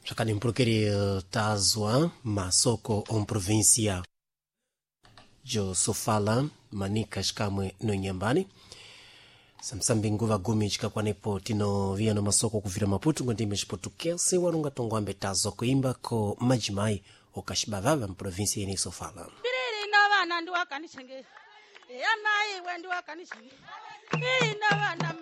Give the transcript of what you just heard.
Shakani mprokeri tazwa masoko on provincia jo sofala manika shikamwe no nyambani samsambi nguva gumi chika kwanepo tino via no masoko kuvira Maputo ngondime chipotukese warunga tongwambe tazo kuimba ko majimai okashibavava mprovincia yene sofala biriri na bana ndi wakanishange yana iwe ndi wakanishange ina bana